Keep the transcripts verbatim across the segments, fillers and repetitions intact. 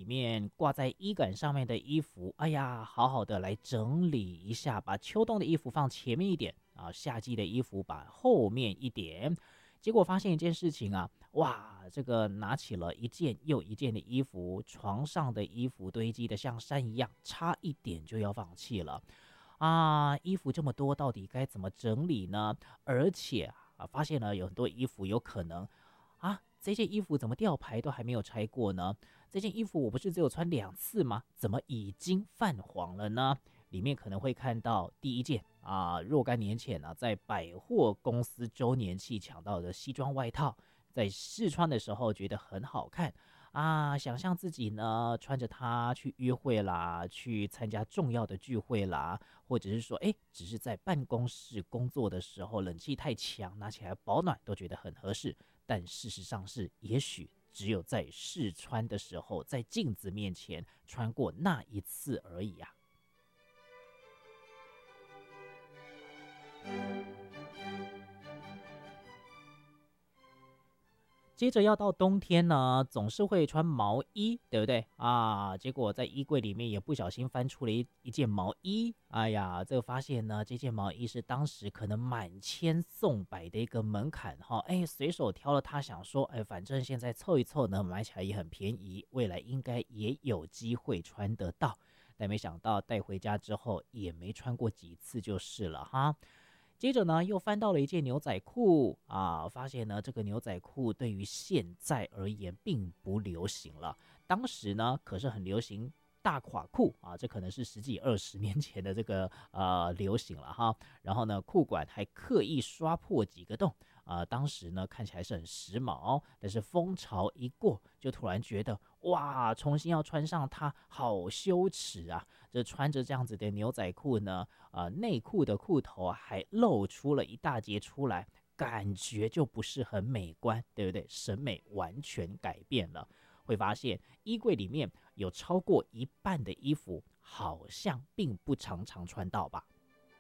面挂在衣杆上面的衣服，哎呀，好好的来整理一下，把秋冬的衣服放前面一点啊，夏季的衣服把后面一点。结果发现一件事情啊，哇，这个拿起了一件又一件的衣服，床上的衣服堆积的像山一样，差一点就要放弃了。啊，衣服这么多，到底该怎么整理呢？而且啊，发现了有很多衣服有可能啊，这件衣服怎么吊牌都还没有拆过呢？这件衣服我不是只有穿两次吗？怎么已经泛黄了呢？里面可能会看到第一件啊，若干年前呢、在百货公司周年庆抢到的西装外套，在试穿的时候觉得很好看啊，想象自己呢穿着它去约会啦，去参加重要的聚会啦，或者是说，哎，只是在办公室工作的时候，冷气太强，拿起来保暖都觉得很合适。但事实上是，也许只有在试穿的时候，在镜子面前穿过那一次而已啊。接着要到冬天呢，总是会穿毛衣，对不对啊？结果在衣柜里面也不小心翻出了一一件毛衣，哎呀，这个发现呢，这件毛衣是当时可能满千送百的一个门槛哈，哎，随手挑了它，想说，哎，反正现在凑一凑呢，买起来也很便宜，未来应该也有机会穿得到，但没想到带回家之后也没穿过几次就是了哈。接着呢，又翻到了一件牛仔裤啊，发现呢，这个牛仔裤对于现在而言并不流行了。当时呢，可是很流行大垮裤啊，这可能是十几二十年前的这个呃流行了哈。然后呢，裤管还刻意刷破几个洞啊，当时呢看起来是很时髦，但是风潮一过，就突然觉得哇，重新要穿上它，好羞耻啊！这穿着这样子的牛仔裤呢，呃，内裤的裤头还露出了一大截出来，感觉就不是很美观，对不对？审美完全改变了，会发现衣柜里面有超过一半的衣服好像并不常常穿到吧。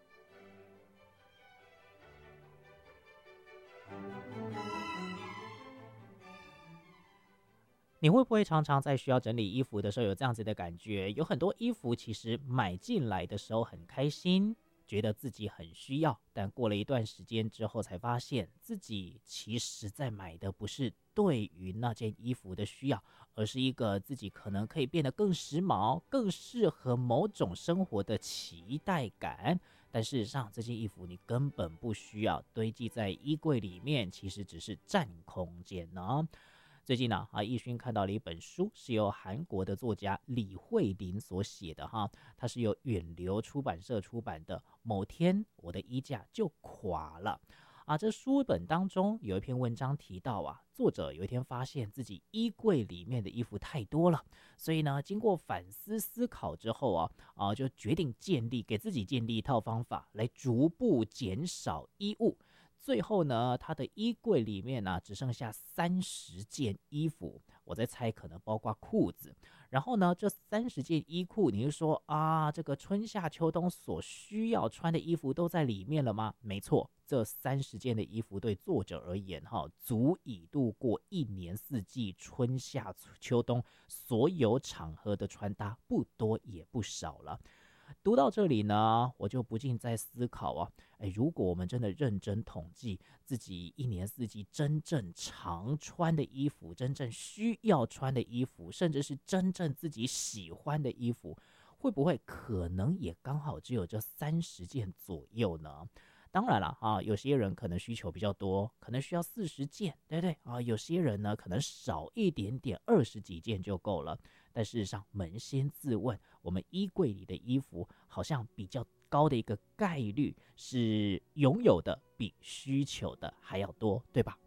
你会不会常常在需要整理衣服的时候有这样子的感觉？有很多衣服其实买进来的时候很开心，觉得自己很需要，但过了一段时间之后才发现自己其实在买的不是对于那件衣服的需要，而是一个自己可能可以变得更时髦、更适合某种生活的期待感。但事实上，这件衣服你根本不需要，堆积在衣柜里面，其实只是占空间呢。最近呢，啊，奕勋看到了一本书，是由韩国的作家李慧玲所写的哈，它是由远流出版社出版的。某天我的衣架就垮了。啊，这书本当中有一篇文章提到啊，作者有一天发现自己衣柜里面的衣服太多了，所以呢，经过反思思考之后啊，啊，就决定建立给自己建立一套方法，来逐步减少衣物。最后呢，他的衣柜里面呢、啊、只剩下三十件衣服，我在猜可能包括裤子。然后呢，这三十件衣裤，你是说啊，这个春夏秋冬所需要穿的衣服都在里面了吗？没错，这三十件的衣服对作者而言，哈，足以度过一年四季、春夏秋冬所有场合的穿搭，不多也不少了。读到这里呢，我就不禁在思考啊，哎，如果我们真的认真统计自己一年四季真正常穿的衣服，真正需要穿的衣服，甚至是真正自己喜欢的衣服，会不会可能也刚好只有这三十件左右呢？当然了啊，有些人可能需求比较多，可能需要四十件，对不对啊？有些人呢，可能少一点点，二十几件就够了。但事实上，扪心自问，我们衣柜里的衣服好像比较高的一个概率是拥有的比需求的还要多，对吧？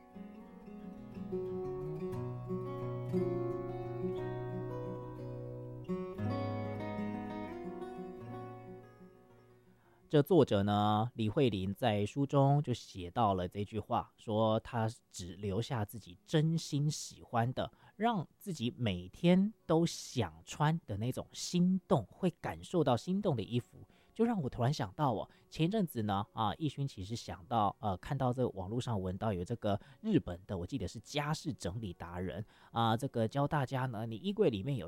这作者呢，李慧玲在书中就写到了这句话，说他只留下自己真心喜欢的，让自己每天都想穿的那种心动，会感受到心动的衣服。就让我突然想到哦，前一阵子呢，啊，奕勋其实想到，呃，看到这个网络上闻到有这个日本的，我记得是家事整理达人啊，这个教大家呢，你衣柜里面有